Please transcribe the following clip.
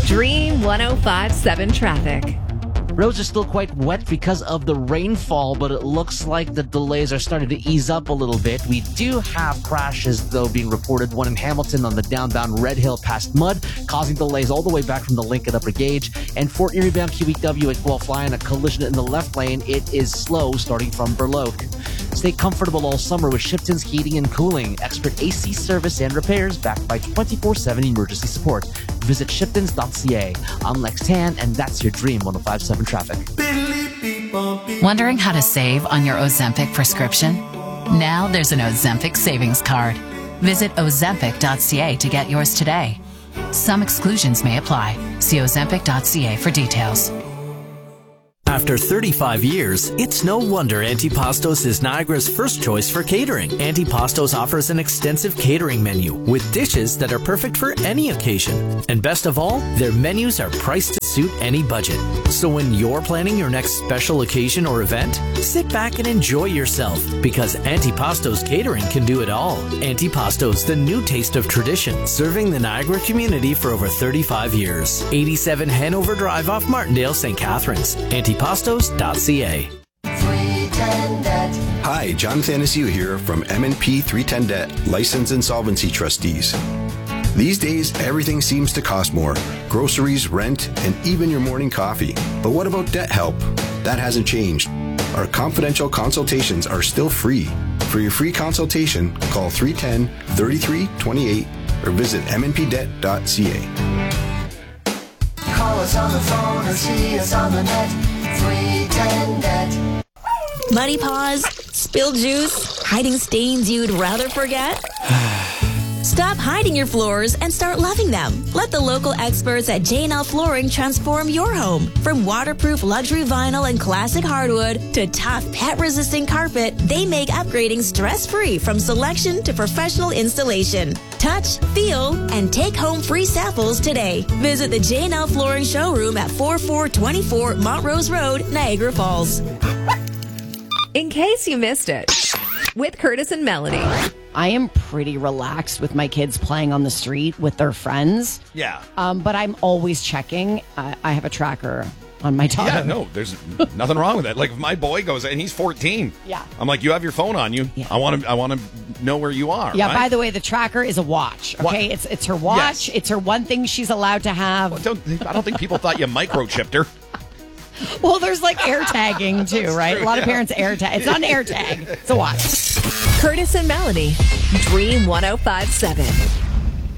Dream 105.7 traffic. Roads are still quite wet because of the rainfall, but it looks like the delays are starting to ease up a little bit. We do have crashes, though, being reported. One in Hamilton on the downbound Red Hill past Mud, causing delays all the way back from the Lincoln Upper Gauge. And Fort Erie bound QEW at Guelph-Lyon, a collision in the left lane. It is slow starting from Burloak. Stay comfortable all summer with Shipton's Heating and Cooling. Expert AC service and repairs backed by 24/7 emergency support. Visit shiptons.ca. I'm Lex Tan, and that's your Dream 105.7 traffic. Wondering how to save on your Ozempic prescription? Now there's an Ozempic savings card. Visit ozempic.ca to get yours today. Some exclusions may apply. See ozempic.ca for details. After 35 years, it's no wonder Antipastos is Niagara's first choice for catering. Antipastos offers an extensive catering menu with dishes that are perfect for any occasion. And best of all, their menus are priced to suit any budget. So when you're planning your next special occasion or event, sit back and enjoy yourself because Antipastos Catering can do it all. Antipastos, the new taste of tradition, serving the Niagara community for over 35 years. 87 Hanover Drive off Martindale, St. Catharines. Antipastos.ca. Hi, John Thanasiu here from M&P 310 Debt, License Insolvency Trustees. These days, everything seems to cost more. Groceries, rent, and even your morning coffee. But what about debt help? That hasn't changed. Our confidential consultations are still free. For your free consultation, call 310-3328 or visit mnpdebt.ca. Call us on the phone or see us on the net. 310 Debt. Muddy paws, spilled juice, hiding stains you'd rather forget? Stop hiding your floors and start loving them. Let the local experts at J&L Flooring transform your home. From waterproof luxury vinyl and classic hardwood to tough pet-resistant carpet, they make upgrading stress-free from selection to professional installation. Touch, feel, and take home free samples today. Visit the J&L Flooring showroom at 4424 Montrose Road, Niagara Falls. In case you missed it, with Curtis and Melanie. I am pretty relaxed with my kids playing on the street with their friends. Yeah. But I'm always checking. I have a tracker on my daughter. Yeah, no, there's nothing wrong with that. Like if my boy goes and he's 14. Yeah. I'm like, you have your phone on you. Yeah. I want to know where you are. Yeah. Right? By the way, the tracker is a watch. Okay, What? it's her watch. Yes. It's her one thing she's allowed to have. Well, I don't think people thought you microchipped her. Well, there's like air tagging too, right? True, a lot of yeah. parents air tag. It's not an air tag. It's a watch. Curtis and Melanie, Dream 105.7.